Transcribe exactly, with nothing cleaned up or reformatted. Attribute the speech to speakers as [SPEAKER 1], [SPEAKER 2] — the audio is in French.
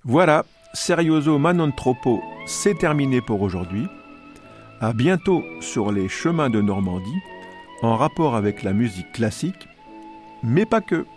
[SPEAKER 1] Voilà, Serioso ma non troppo, c'est terminé pour aujourd'hui. À bientôt sur les chemins de Normandie, en rapport avec la musique classique, mais pas que.